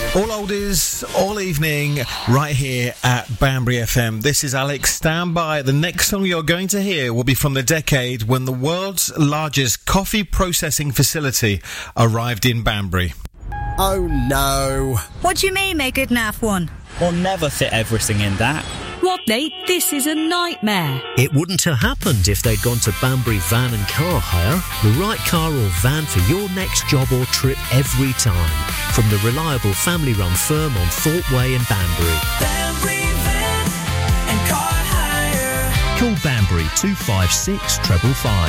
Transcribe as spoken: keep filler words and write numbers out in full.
All oldies, all evening, right here at Banbury F M. This is Alex. Stand by. The next song you're going to hear will be from the decade when the world's largest coffee processing facility arrived in Banbury. Oh no. What do you mean make a naff one? We'll never fit everything in that. Rodney, this is a nightmare. It wouldn't have happened if they'd gone to Banbury Van and Car Hire. The right car or van for your next job or trip every time. From the reliable family-run firm on Thorpe Way in Banbury. Banbury Van and Car Hire. Call Banbury two five six five five five.